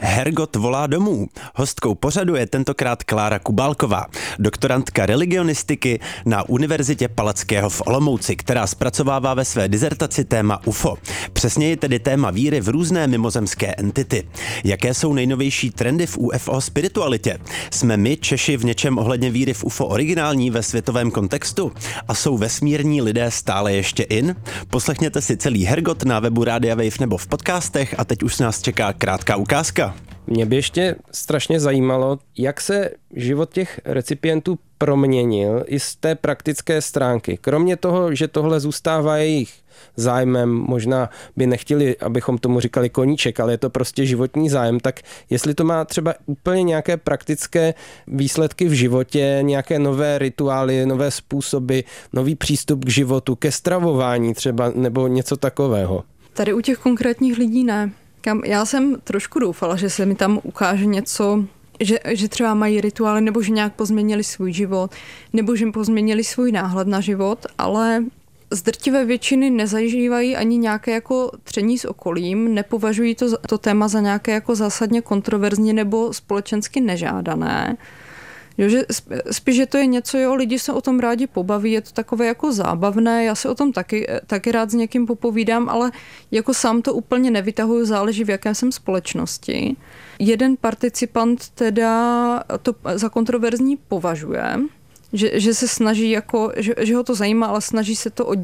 Hergot volá domů. Hostkou pořadu je tentokrát Klára Kubálková, doktorantka religionistiky na Univerzitě Palackého v Olomouci, která zpracovává ve své dizertaci téma UFO. Přesněji tedy téma víry v různé mimozemské entity. Jaké jsou nejnovější trendy v UFO spiritualitě? Jsme my, Češi, v něčem ohledně víry v UFO originální ve světovém kontextu? A jsou vesmírní lidé stále ještě in? Poslechněte si celý Hergot na webu Rádia Wave nebo v podcastech a teď už nás čeká krátká ukázka. Mě by ještě strašně zajímalo, jak se život těch recipientů proměnil i z té praktické stránky. Kromě toho, že tohle zůstává jejich zájmem, možná by nechtěli, abychom tomu říkali koníček, ale je to prostě životní zájem, tak jestli to má třeba úplně nějaké praktické výsledky v životě, nějaké nové rituály, nové způsoby, nový přístup k životu, ke stravování třeba, nebo něco takového. Tady u těch konkrétních lidí ne. Já jsem trošku doufala, že se mi tam ukáže něco, že třeba mají rituály, nebo že nějak pozměnili svůj život, nebo že pozměnili svůj náhled na život, ale z drtivé většiny nezažívají ani nějaké jako tření s okolím, nepovažují to téma za nějaké jako zásadně kontroverzní nebo společensky nežádané. Jo, že spíš, že to je něco, lidi se o tom rádi pobaví, je to takové jako zábavné, já se o tom taky rád s někým popovídám, ale jako sám to úplně nevytahuju, záleží v jaké jsem společnosti. Jeden participant teda to za kontroverzní považuje, že se snaží že ho to zajímá, ale snaží se to